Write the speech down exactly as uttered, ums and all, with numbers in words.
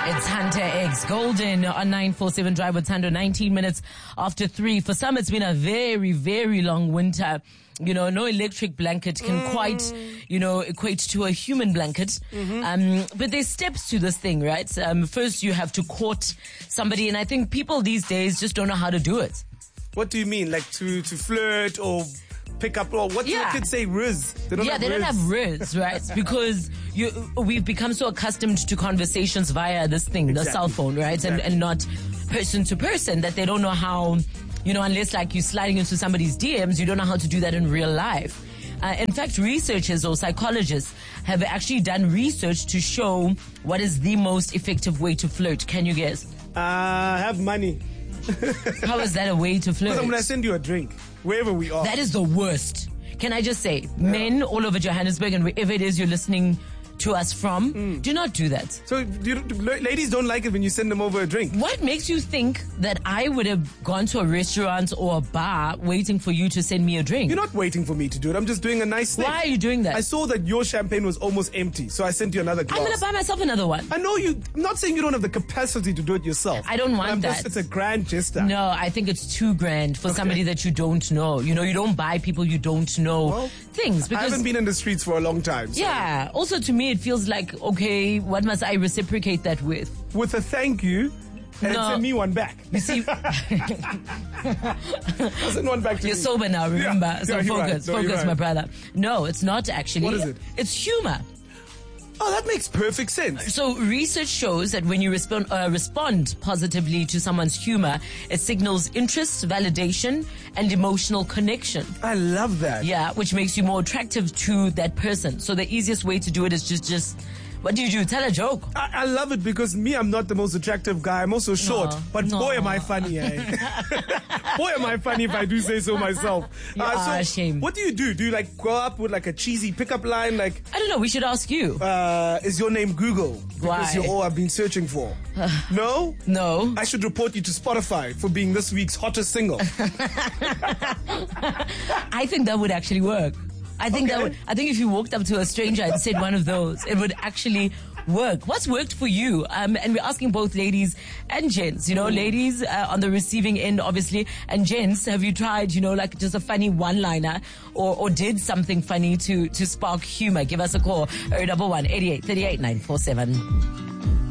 It's Hunter X Golden on nine four seven Drive with Thando, nineteen minutes after three. For some, it's been a very, very long winter. You know, no electric blanket can mm. quite, you know, equate to a human blanket. Mm-hmm. Um, but there's steps to this thing, right? Um, first, you have to court somebody, and I think people these days just don't know how to do it. What do you mean? Like to, to flirt or pick up, or what do yeah. the kids say, riz? They don't yeah, have they riz. don't have riz, right? Because you, we've become so accustomed to conversations via this thing, exactly. the cell phone, right? Exactly. And, and not person to person, that they don't know how, you know, unless like you're sliding into somebody's D Ms, you don't know how to do that in real life. Uh, in fact, researchers or psychologists have actually done research to show what is the most effective way to flirt. Can you guess? Uh, have money. How is that a way to flirt? Because I'm going to send you a drink, wherever we are. That is the worst. Can I just say, yeah. men all over Johannesburg and wherever it is you're listening to us from, mm. do not do that. So you, ladies don't like it when you send them over a drink? What makes you think that I would have gone to a restaurant or a bar waiting for you to send me a drink? You're not waiting for me to do it. I'm just doing a nice thing. Why are you doing that? I saw that your champagne was almost empty, so I sent you another glass. I'm going to buy myself another one. I know you. I'm not saying you don't have the capacity to do it yourself. I don't want I'm that. Just, it's a grand gesture. No, I think it's too grand for okay. somebody that you don't know. You know, you don't buy people you don't know well, things. Because I haven't been in the streets for a long time. So. Yeah. Also, to me, it feels like, okay, what must I reciprocate that with? With a thank you, and no. send me one back. You see, send one back to you're me. sober now, remember? Yeah. So no, focus, right. no, focus, right. my brother. No, it's not actually. What is it? It's humor. Oh, that makes perfect sense. So research shows that when you respond, uh, respond positively to someone's humor, it signals interest, validation, and emotional connection. I love that. Yeah, which makes you more attractive to that person. So the easiest way to do it is just, just what do you do? Tell a joke. I, I love it because me, I'm not the most attractive guy. I'm also short. No, but no. boy, am I funny, eh? Boy, am I funny if I do say so myself. You uh, are so ashamed. What do you do? Do you like go up with like a cheesy pickup line? Like I don't know. We should ask you. Uh, is your name Google? Because Why? you're all I've been searching for. No? No. I should report you to Spotify for being this week's hottest single. I think that would actually work. I think okay. that would, I think if you walked up to a stranger and said one of those, it would actually work. What's worked for you? Um, and we're asking both ladies and gents, you know, mm. ladies uh, on the receiving end, obviously, and gents, have you tried, you know, like just a funny one-liner or, or did something funny to, to spark humor? Give us a call, zero one one, eight eight three eight, nine four seven.